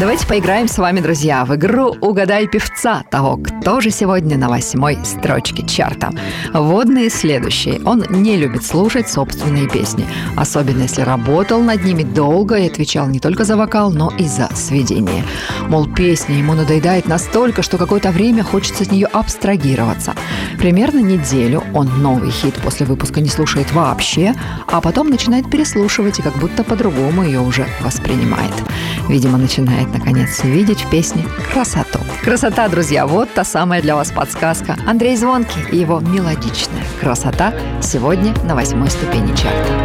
Давайте поиграем с вами, друзья, в игру «Угадай певца», того, кто же сегодня на 8-й строчке чарта. Вводные следующие. Он не любит слушать собственные песни, особенно если работал над ними долго и отвечал не только за вокал, но и за сведение. Мол, песня ему надоедает настолько, что какое-то время хочется от нее абстрагироваться. Примерно неделю он новый хит после выпуска не слушает вообще, а потом начинает переслушивать и как будто по-другому ее уже воспринимает. Видимо, начинает наконец видеть в песне красоту. Красота, друзья, вот та самая для вас подсказка. Андрей Звонкий и его мелодичная красота сегодня на 8-й ступени чарта.